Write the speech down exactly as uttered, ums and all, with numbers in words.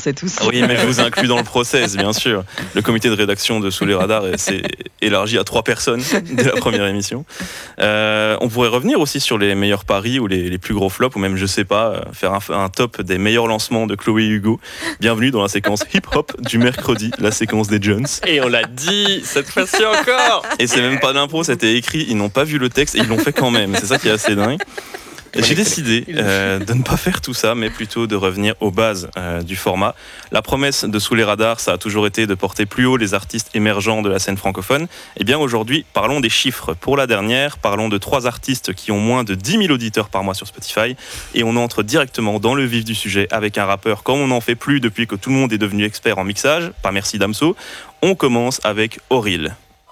sait tous. Oui, mais je vous inclus dans le process, bien sûr. Le comité de rédaction de Sous les radars s'est élargi à trois personnes dès la première émission. Euh, on pourrait revenir aussi sur les meilleurs paris ou les, les plus gros flops, ou même, je sais pas, faire un, un top des meilleurs lancements de Chloé Hugo. Bienvenue dans la séquence hip-hop du mercredi, la séquence des Jones. Et on l'a dit, cette fois-ci encore. Et c'est même pas de l'impro, c'était écrit, ils n'ont pas vu le texte et ils l'ont fait quand même. C'est ça qui est assez dingue. J'ai décidé euh, de ne pas faire tout ça, mais plutôt de revenir aux bases euh, du format. La promesse de Sous les radars, ça a toujours été de porter plus haut les artistes émergents de la scène francophone. Et bien aujourd'hui, parlons des chiffres. Pour la dernière, parlons de trois artistes qui ont moins de dix mille auditeurs par mois sur Spotify. Et on entre directement dans le vif du sujet avec un rappeur comme on n'en fait plus depuis que tout le monde est devenu expert en mixage. Pas merci Damso. On commence avec Auril.